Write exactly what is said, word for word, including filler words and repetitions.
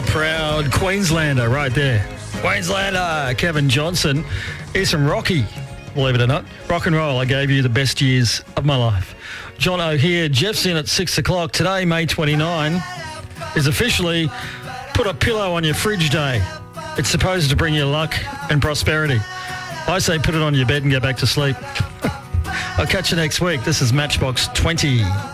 a proud Queenslander right there. Queenslander, Kevin Johnson. He's from Rocky, believe it or not. Rock and roll, I gave you the best years of my life. John O here. Jeff's in at six o'clock. Today, May twenty-ninth, is officially put a pillow on your fridge day. It's supposed to bring you luck and prosperity. I say put it on your bed and go back to sleep. I'll catch you next week. This is Matchbox twenty.